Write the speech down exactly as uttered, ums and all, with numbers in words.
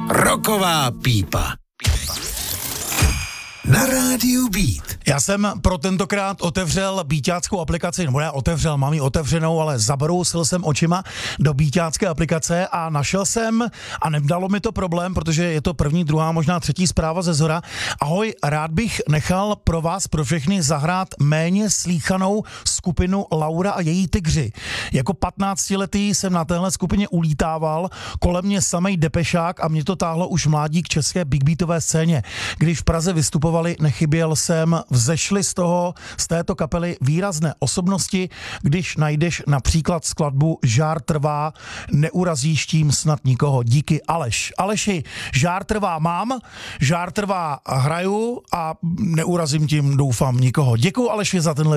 Rocková pípa. Na rádiu Beat. Já jsem pro tentokrát otevřel beatáckou aplikaci, nebo já otevřel, mám ji otevřenou, ale zabrousil jsem očima do beatácké aplikace a našel jsem, a nedalo mi to problém, protože je to první, druhá, možná třetí zpráva ze zhora. Ahoj, rád bych nechal pro vás, pro všechny zahrát méně slýchanou skupinu Laura a její tygři. Jako patnáctiletý jsem na téhle skupině ulítával, kolem mě samej depešák a mě to táhlo už mládí k české big beatové scéně. Když v Praze vystupovali, nechyběl jsem, vzešli z toho, z této kapely výrazné osobnosti. Když najdeš například skladbu Žár trvá, neurazíš tím snad nikoho. Díky, Aleš. Aleši, Žár trvá mám, Žár trvá hraju a neurazím tím, doufám, nikoho. Děkuju, Aleši, za tenhle